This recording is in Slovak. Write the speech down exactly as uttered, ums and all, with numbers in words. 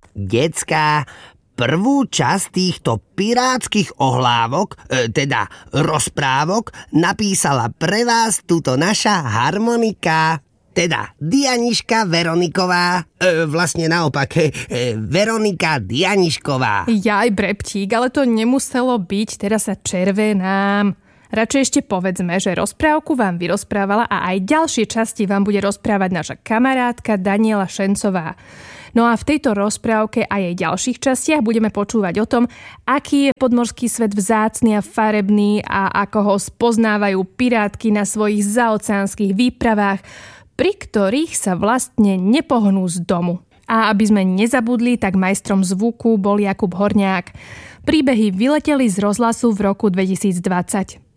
Decká, prvú časť týchto pirátskych ohlávok, e, teda rozprávok, napísala pre vás tuto naša harmonika, teda Dianiška Veroniková, e, vlastne naopak, e, Veronika Dianišková. Jaj, Breptík, ale to nemuselo byť, teraz sa červenám. Radšej ešte povedzme, že rozprávku vám vyrozprávala a aj ďalšie časti vám bude rozprávať naša kamarátka Daniela Šencová. No a v tejto rozprávke a jej ďalších častiach budeme počúvať o tom, aký je podmorský svet vzácny a farebný a ako ho spoznávajú pirátky na svojich zaoceánskych výpravách, pri ktorých sa vlastne nepohnú z domu. A aby sme nezabudli, tak majstrom zvuku bol Jakub Horňák. Príbehy vyleteli z rozhlasu v roku dvetisícdvadsať.